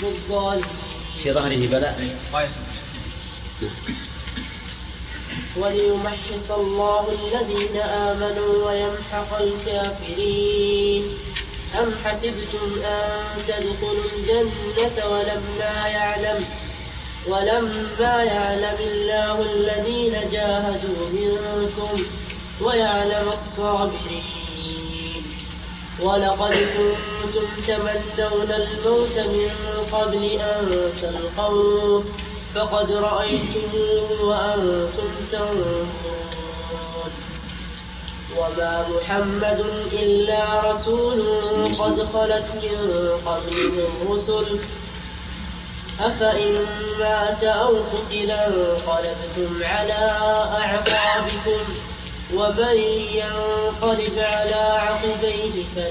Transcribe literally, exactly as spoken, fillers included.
الضالين. في ظهره بلاء. وليمحص الله الذين آمنوا ويمحق الكافرين. أم حسبتم أن تدخلوا الجنة ولما يعلم ولما يعلم الله الذين جاهدوا منكم ويعلم الصابرين. ولقد كنتم تمنون الموت من قبل أن تلقوه فقد رأيتموه وأنتم تنظرون. وما محمد إلا رسول قد خلت من قبله الرسل أفإن مات أو قتل انقلبتم على أعقابكم ومن ينقلب على عقبيه